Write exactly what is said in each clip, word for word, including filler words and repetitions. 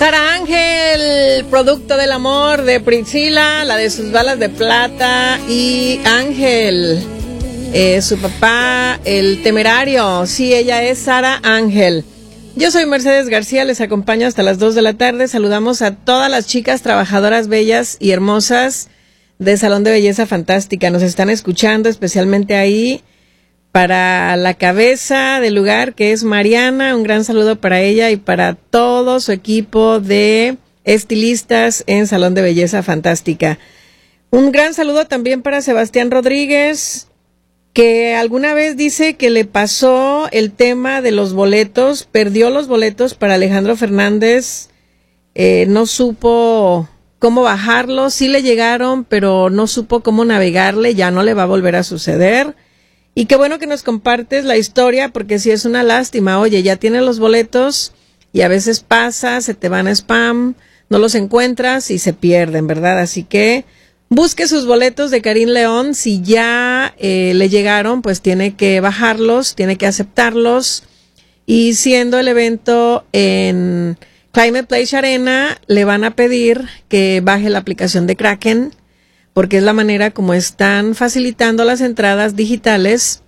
Sara Ángel, producto del amor de Priscila, la de sus balas de plata, y Ángel, eh, su papá, el temerario. Sí, ella es Sara Ángel. Yo soy Mercedes García, les acompaño hasta las dos de la tarde. Saludamos a todas las chicas trabajadoras bellas y hermosas de Salón de Belleza Fantástica. Nos están escuchando, especialmente ahí para la cabeza del lugar, que es Mariana. Un gran saludo para ella y para todo su equipo de estilistas en Salón de Belleza Fantástica. Un gran saludo también para Sebastián Rodríguez, que alguna vez dice que le pasó el tema de los boletos, perdió los boletos para Alejandro Fernández, eh, no supo cómo bajarlos, sí le llegaron, pero no supo cómo navegarle, ya no le va a volver a suceder. Y qué bueno que nos compartes la historia, porque sí es una lástima. Oye, ya tienes los boletos y a veces pasa, se te van a spam, no los encuentras y se pierden, ¿verdad? Así que busque sus boletos de Karim León. Si ya eh, le llegaron, pues tiene que bajarlos, tiene que aceptarlos. Y siendo el evento en Climate Place Arena, le van a pedir que baje la aplicación de Kraken, porque es la manera como están facilitando las entradas digitales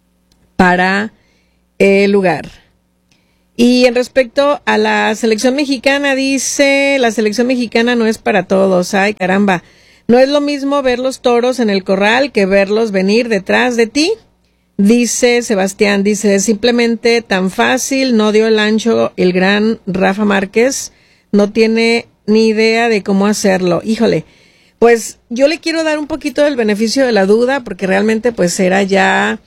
para el lugar. Y en respecto a la selección mexicana, dice, la selección mexicana no es para todos. Ay, caramba, no es lo mismo ver los toros en el corral que verlos venir detrás de ti. Dice Sebastián, dice, simplemente tan fácil, no dio el ancho el gran Rafa Márquez, no tiene ni idea de cómo hacerlo. Híjole. Pues yo le quiero dar un poquito del beneficio de la duda, porque realmente pues era ya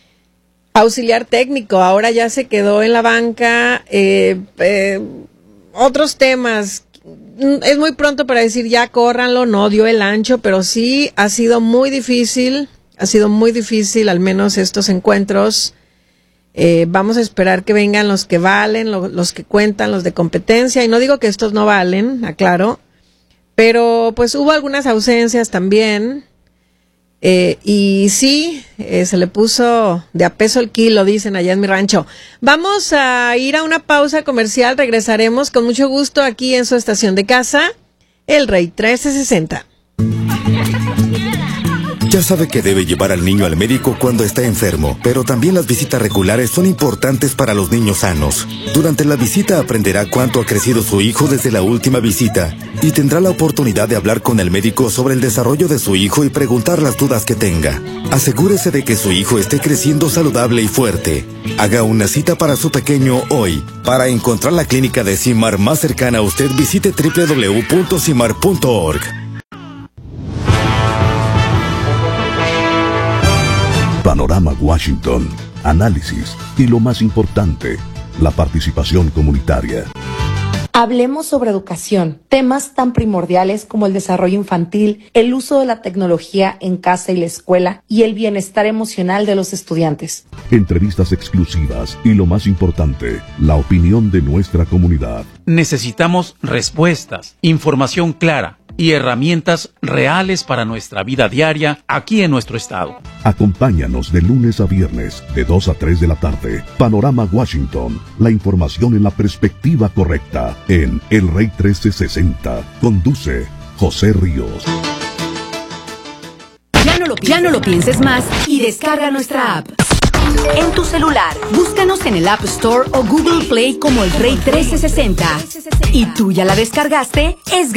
auxiliar técnico, ahora ya se quedó en la banca. eh, eh, otros temas, es muy pronto para decir ya córranlo, no dio el ancho, pero sí ha sido muy difícil, ha sido muy difícil al menos estos encuentros. Eh, vamos a esperar que vengan los que valen, lo, los que cuentan, los de competencia, y no digo que estos no valen, aclaro. Pero pues hubo algunas ausencias también, eh, y sí, eh, se le puso de a peso el kilo, dicen allá en mi rancho. Vamos a ir a una pausa comercial, regresaremos con mucho gusto aquí en su estación de casa, El Rey trece sesenta. Ya sabe que debe llevar al niño al médico cuando está enfermo, pero también las visitas regulares son importantes para los niños sanos. Durante la visita aprenderá cuánto ha crecido su hijo desde la última visita y tendrá la oportunidad de hablar con el médico sobre el desarrollo de su hijo y preguntar las dudas que tenga. Asegúrese de que su hijo esté creciendo saludable y fuerte. Haga una cita para su pequeño hoy. Para encontrar la clínica de CIMAR más cercana a usted, visite doble u doble u doble u punto cimar punto org. Panorama Washington, análisis y lo más importante, la participación comunitaria. Hablemos sobre educación, temas tan primordiales como el desarrollo infantil, el uso de la tecnología en casa y la escuela y el bienestar emocional de los estudiantes. Entrevistas exclusivas y lo más importante, la opinión de nuestra comunidad. Necesitamos respuestas, información clara y herramientas reales para nuestra vida diaria aquí en nuestro estado. Acompáñanos de lunes a viernes, de dos a tres de la tarde. Panorama Washington, la información en la perspectiva correcta, en El Rey trece sesenta. Conduce José Ríos. Ya no lo, ya no lo pienses más y descarga nuestra app. En tu celular, búscanos en el App Store o Google Play como El Rey trece sesenta. ¿Y tú ya la descargaste? Es